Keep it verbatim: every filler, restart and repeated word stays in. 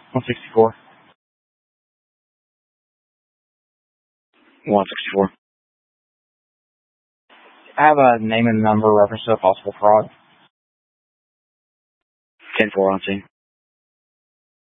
one sixty-four. one sixty-four. I have a name and number reference to a possible fraud. ten four on scene.